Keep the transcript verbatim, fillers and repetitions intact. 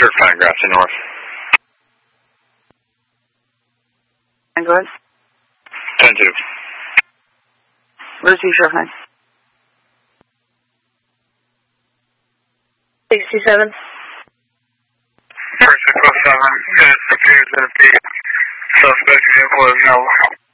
Certified Grassy North. Go ahead. ten two. Where's your sheriff name? sixty-seven. First six oh seven, it appears that the suspect vehicle is now